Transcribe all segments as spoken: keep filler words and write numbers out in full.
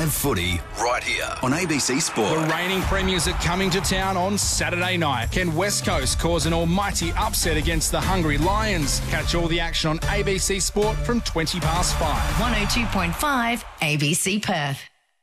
Live footy right here on A B C Sport. The reigning premiers are coming to town on Saturday night. Can West Coast cause an almighty upset against the Hungry Lions? Catch all the action on A B C Sport from twenty past five. one oh two point five A B C Perth.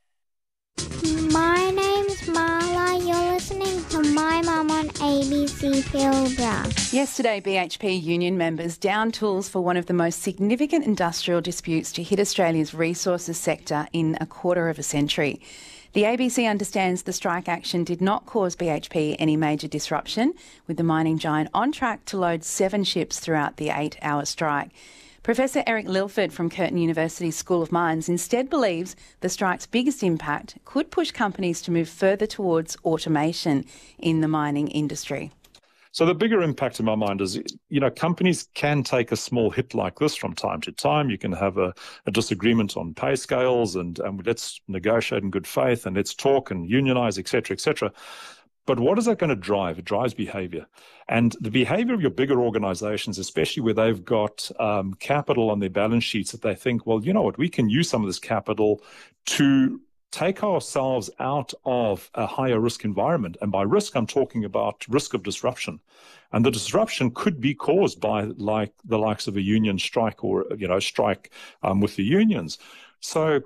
My name's Marla. You're listening to My Mum on A B C Pilbara. Yesterday, B H P union members downed tools for one of the most significant industrial disputes to hit Australia's resources sector in a quarter of a century. The A B C understands the strike action did not cause B H P any major disruption, with the mining giant on track to load seven ships throughout the eight-hour strike. Professor Eric Lilford from Curtin University School of Mines instead believes the strike's biggest impact could push companies to move further towards automation in the mining industry. So the bigger impact in my mind is, you know, companies can take a small hit like this from time to time. You can have a, a disagreement on pay scales and, and let's negotiate in good faith and let's talk and unionize, et cetera, et cetera. But what is that going to drive? It drives behavior. And the behavior of your bigger organizations, especially where they've got um, capital on their balance sheets that they think, well, you know what, we can use some of this capital to take ourselves out of a higher risk environment. And by risk, I'm talking about risk of disruption. And the disruption could be caused by like the likes of a union strike or, you know, strike um, with the unions. So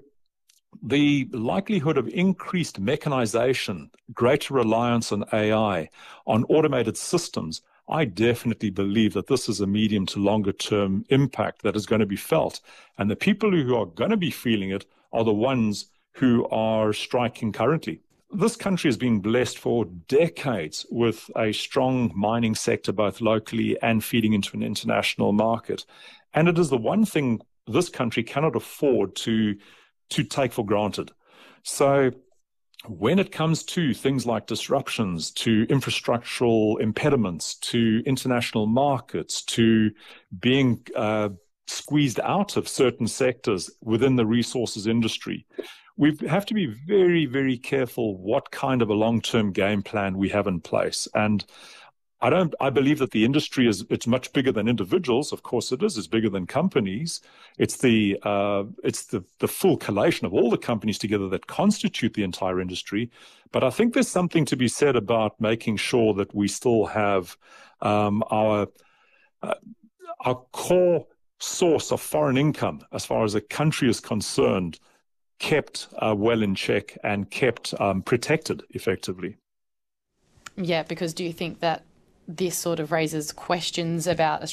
the likelihood of increased mechanization, greater reliance on A I, on automated systems, I definitely believe that this is a medium to longer term impact that is going to be felt. And the people who are going to be feeling it are the ones who are striking currently. This country has been blessed for decades with a strong mining sector, both locally and feeding into an international market. And it is the one thing this country cannot afford to to take for granted. So when it comes to things like disruptions, to infrastructural impediments, to international markets, to being uh, squeezed out of certain sectors within the resources industry, we have to be very, very careful what kind of a long-term game plan we have in place. And I don't. I believe that the industry is. It's much bigger than individuals. Of course, it is. It's bigger than companies. It's the. Uh, it's the the full collation of all the companies together that constitute the entire industry. But I think there's something to be said about making sure that we still have um, our uh, our core source of foreign income, as far as a country is concerned, kept uh, well in check and kept um, protected effectively. Yeah, because do you think that this sort of raises questions about